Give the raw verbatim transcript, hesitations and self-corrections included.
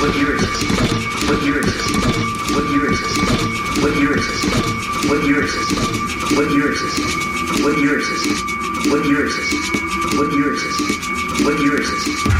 What year is this? What year is this? What year is this? What year is this? What year is this? What year is this? What year is this? What year is this? What year is this? What year is this?